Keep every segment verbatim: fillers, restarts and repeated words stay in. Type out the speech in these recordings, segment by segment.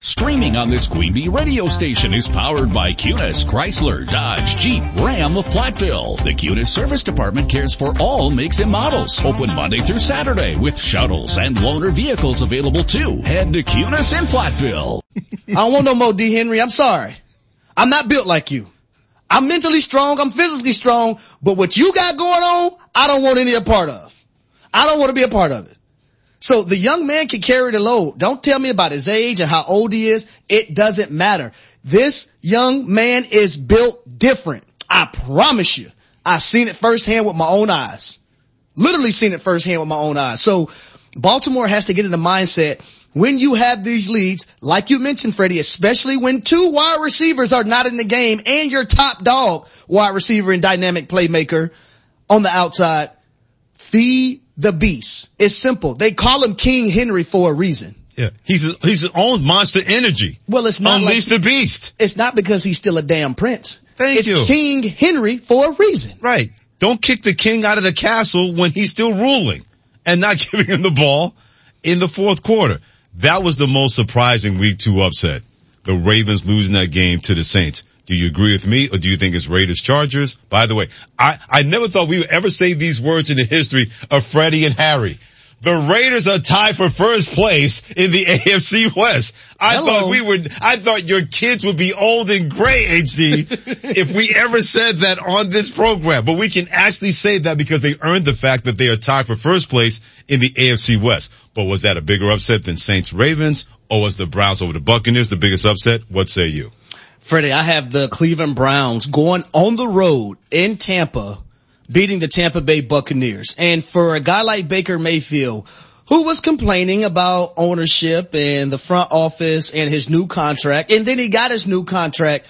Streaming on this Queen Bee radio station is powered by Cunis, Chrysler, Dodge, Jeep, Ram of Platteville. The Cunis Service Department cares for all makes and models. Open Monday through Saturday with shuttles and loaner vehicles available too. Head to Cunis in Platteville. I don't want no more D. Henry. I'm sorry. I'm not built like you. I'm mentally strong. I'm physically strong. But what you got going on, I don't want any a part of. I don't want to be a part of it. So the young man can carry the load. Don't tell me about his age and how old he is. It doesn't matter. This young man is built different. I promise you. I've seen it firsthand with my own eyes. Literally seen it firsthand with my own eyes. So Baltimore has to get in the mindset when you have these leads, like you mentioned, Freddie, especially when two wide receivers are not in the game and your top dog wide receiver and dynamic playmaker on the outside, feed the beast. It's simple. They call him King Henry for a reason. Yeah, he's a, he's his own monster energy. Well, it's not unleash like, the beast. It's not because he's still a damn prince. Thank it's you. It's King Henry for a reason. Right. Don't kick the king out of the castle when he's still ruling and not giving him the ball in the fourth quarter. That was the most surprising week two upset. The Ravens losing that game to the Saints. Do you agree with me, or do you think it's Raiders Chargers? By the way, I, I never thought we would ever say these words in the history of Freddie and Harry. The Raiders are tied for first place in the A F C West. I Hello. thought we would, I thought your kids would be old and gray, H D, if we ever said that on this program. But we can actually say that because they earned the fact that they are tied for first place in the A F C West. But was that a bigger upset than Saints Ravens, or was the Browns over the Buccaneers the biggest upset? What say you? Freddie, I have the Cleveland Browns going on the road in Tampa, beating the Tampa Bay Buccaneers. And for a guy like Baker Mayfield, who was complaining about ownership and the front office and his new contract, and then he got his new contract,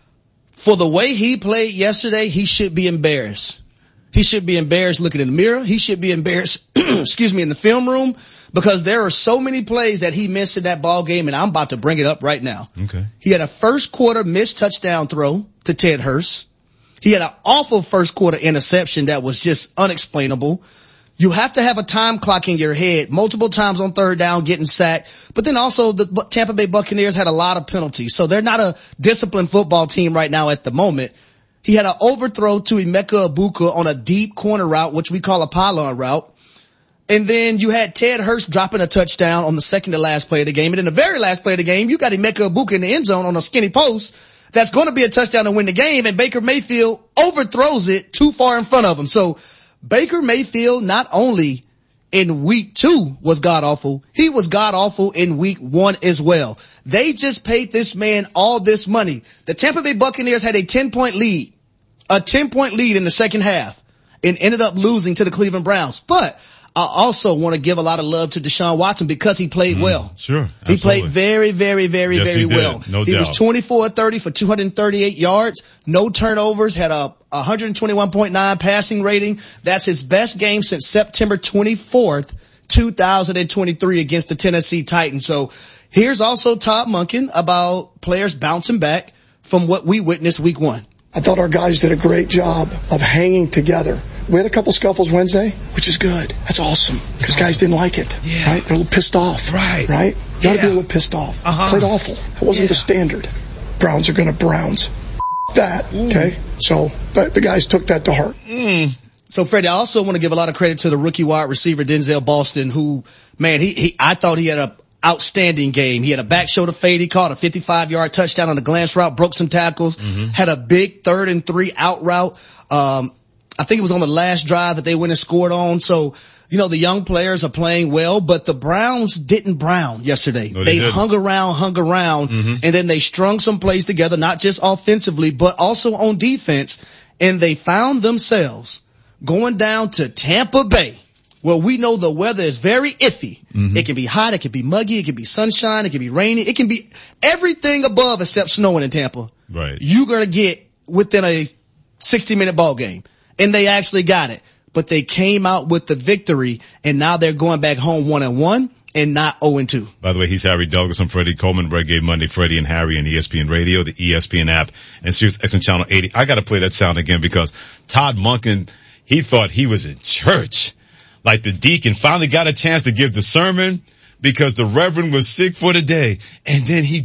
for the way he played yesterday, he should be embarrassed. He should be embarrassed looking in the mirror. He should be embarrassed, excuse me, in the film room, because there are so many plays that he missed in that ball game, and I'm about to bring it up right now. Okay. He had a first quarter missed touchdown throw to Ted Hurst. He had an awful first quarter interception that was just unexplainable. You have to have a time clock in your head multiple times on third down, getting sacked. But then also the Tampa Bay Buccaneers had a lot of penalties. So they're not a disciplined football team right now at the moment. He had an overthrow to Emeka Egbuka on a deep corner route, which we call a pylon route. And then you had Ted Hurst dropping a touchdown on the second to last play of the game. And in the very last play of the game, you got Emeka Egbuka in the end zone on a skinny post. That's going to be a touchdown to win the game, and Baker Mayfield overthrows it too far in front of him. So Baker Mayfield, not only in week two was god-awful, he was god-awful in week one as well. They just paid this man all this money. The Tampa Bay Buccaneers had a ten-point lead, a ten-point lead in the second half, and ended up losing to the Cleveland Browns. But I also want to give a lot of love to Deshaun Watson because he played mm, well. Sure. Absolutely. He played very, very, very, yes, very he well. No he doubt. was twenty-four thirty for two hundred thirty-eight yards, no turnovers, had a one twenty-one point nine passing rating. That's his best game since September twenty-fourth, two thousand twenty-three against the Tennessee Titans. So here's also Todd Monken about players bouncing back from what we witnessed week one. I thought our guys did a great job of hanging together. We had a couple scuffles Wednesday, which is good. That's awesome. Because awesome. Guys didn't like it. Yeah. Right? They're a little pissed off. Right. Right? You gotta yeah. be a little pissed off. Uh-huh. Played awful. That wasn't yeah. the standard. Browns are gonna Browns. That. Ooh. Okay? So, but the guys took that to heart. Mm. So, Freddie, I also want to give a lot of credit to the rookie wide receiver, Denzel Boston, who, man, he, he, I thought he had a outstanding game. He had a back shoulder fade. He caught a fifty-five yard touchdown on a glance route, broke some tackles, mm-hmm. had a big third and three out route. Um, I think it was on the last drive that they went and scored on. So, you know, the young players are playing well, but the Browns didn't brown yesterday. No, they they hung around, hung around, mm-hmm. and then they strung some plays together, not just offensively, but also on defense. And they found themselves going down to Tampa Bay, where we know the weather is very iffy. Mm-hmm. It can be hot, it can be muggy, it can be sunshine, it can be rainy, it can be everything above except snowing in Tampa. Right. You're going to get within a sixty minute ball game. And they actually got it. But they came out with the victory, and now they're going back home one and one and not oh and two. By the way, he's Harry Douglas. I'm Freddie Coleman. Red Game Monday, Freddie and Harry on E S P N Radio, the E S P N app, and Sirius X M Channel eighty. I got to play that sound again because Todd Monken, he thought he was in church. Like the deacon finally got a chance to give the sermon because the reverend was sick for the day. And then he